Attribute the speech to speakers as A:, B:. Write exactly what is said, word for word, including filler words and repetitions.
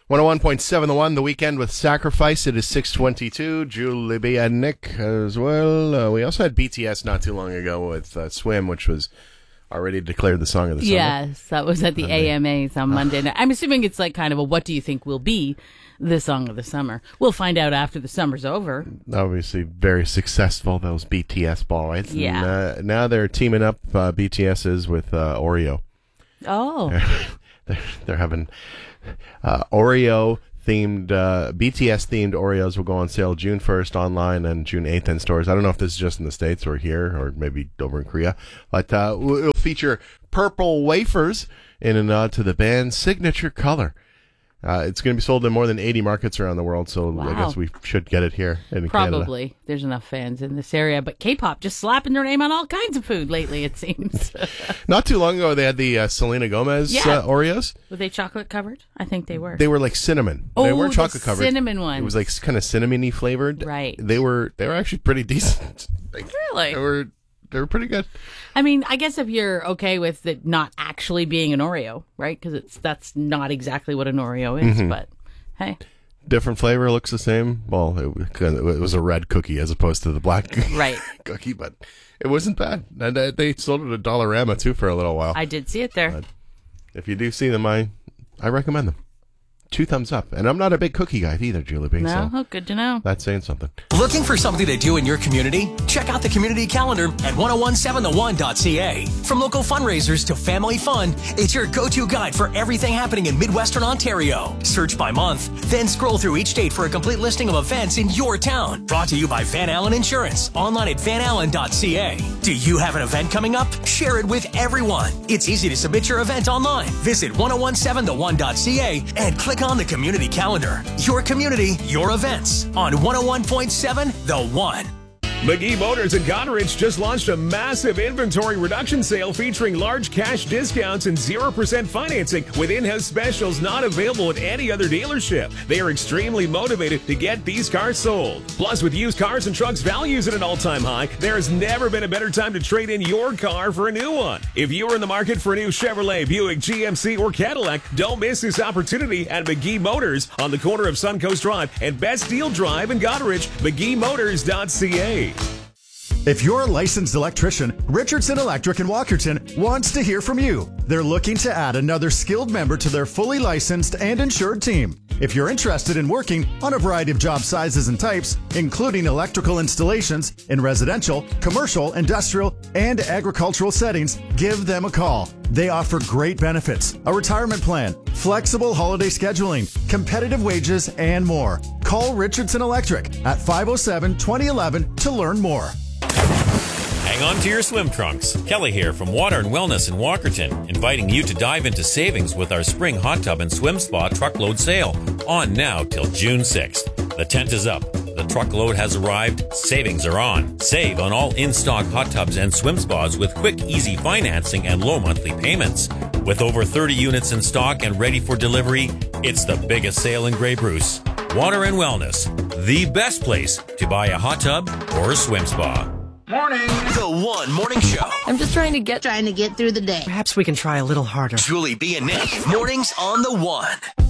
A: one oh one point seven The One, The Weekend with Sacrifice. It is six twenty-two. Julie B and Nick as well. Uh, we also had B T S not too long ago with uh, Swim, which was already declared the song of the summer.
B: Yes, that was at the A M As on Monday night. I'm assuming it's like kind of a what do you think will be the song of the summer. We'll find out after the summer's over.
A: Obviously very successful, those B T S boys.
B: Yeah.
A: And, uh, now they're teaming up, uh, B T S is with uh, Oreo.
B: Oh.
A: They're, they're having uh, Oreo themed, uh, B T S themed Oreos will go on sale June first online and June eighth in stores. I don't know if this is just in the States or here or maybe over in Korea, but uh, it'll feature purple wafers in a nod to the band's signature color. Uh, it's going to be sold in more than eighty markets around the world, so
B: Wow.
A: I guess we should get it here in
B: Probably.
A: Canada.
B: There's enough fans in this area. But K-pop just slapping their name on all kinds of food lately, it seems.
A: Not too long ago, they had the uh, Selena Gomez
B: Yeah.
A: uh, Oreos.
B: Were they chocolate covered? I think they were.
A: They were like cinnamon.
B: Oh,
A: they weren't
B: the
A: chocolate covered.
B: cinnamon ones.
A: It was like kind of cinnamony flavored.
B: Right.
A: They were they were actually pretty decent. Like,
B: Really?
A: They were they were pretty good.
B: I mean, I guess if you're okay with it not actually being an Oreo, right? Because it's that's not exactly what an Oreo is,
A: Mm-hmm.
B: but hey.
A: Different flavor, looks the same. Well, it, was kinda- it was a red cookie as opposed to the black
B: Right.
A: cookie, but it wasn't bad. And uh, they sold it at Dollarama too for a little while.
B: I did see it there.
A: But if you do see them, I I recommend them. Two thumbs up. And I'm not a big cookie guy either, Julie B.
B: No?
A: So
B: Oh, good to know.
A: that's saying something.
C: Looking for something to do in your community? Check out the community calendar at ten seventeen the one dot c a. From local fundraisers to family fun, it's your go-to guide for everything happening in Midwestern Ontario. Search by month, then scroll through each date for a complete listing of events in your town. Brought to you by Van Allen Insurance, online at van allen dot c a. Do you have an event coming up? Share it with everyone. It's easy to submit your event online. Visit ten seventeen the one dot c a and click on the community calendar. Your community, your events on one oh one point seven The One.
D: McGee Motors in Goderich just launched a massive inventory reduction sale featuring large cash discounts and zero percent financing with in-house specials not available at any other dealership. They are extremely motivated to get these cars sold. Plus, with used cars and trucks values at an all-time high, there has never been a better time to trade in your car for a new one. If you are in the market for a new Chevrolet, Buick, G M C, or Cadillac, don't miss this opportunity at McGee Motors on the corner of Suncoast Drive and Best Deal Drive in Goderich, mcgee motors dot c a.
E: If you're a licensed electrician, Richardson Electric in Walkerton wants to hear from you. They're looking to add another skilled member to their fully licensed and insured team. If you're interested in working on a variety of job sizes and types, including electrical installations in residential, commercial, industrial, and agricultural settings, give them a call. They offer great benefits, a retirement plan, flexible holiday scheduling, competitive wages, and more. Call Richardson Electric at five oh seven, two oh one one to learn more.
F: Hang on to your swim trunks. Kelly here from Water and Wellness in Walkerton, inviting you to dive into savings with our spring hot tub and swim spa truckload sale, on now till June sixth. The tent is up. The truckload has arrived. Savings are on. Save on all in-stock hot tubs and swim spas with quick, easy financing and low monthly payments. With over thirty units in stock and ready for delivery, it's the biggest sale in Grey Bruce. Water and Wellness, the best place to buy a hot tub or a swim spa.
C: Morning. The One Morning Show.
G: I'm just trying to get trying to get through the day.
H: Perhaps we can try a little harder.
C: Julie B and Nick. Mornings on The One.